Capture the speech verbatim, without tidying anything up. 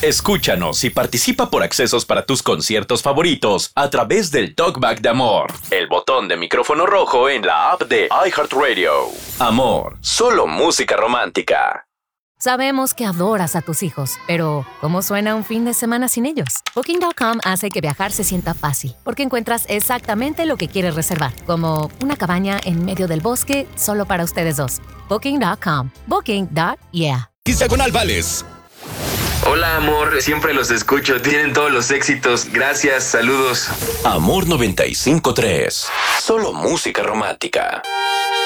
Escúchanos y participa por accesos para tus conciertos favoritos a través del Talkback de Amor, el botón de micrófono rojo en la app de iHeartRadio. Amor, solo música romántica. Sabemos que adoras a tus hijos, pero ¿cómo suena un fin de semana sin ellos? Booking punto com hace que viajar se sienta fácil, porque encuentras exactamente lo que quieres reservar, como una cabaña en medio del bosque solo para ustedes dos. Booking punto com. Booking. Yeah. Diagonal Vales. Hola, amor, siempre los escucho, tienen todos los éxitos, gracias, saludos. Amor noventa y cinco punto tres, solo música romántica.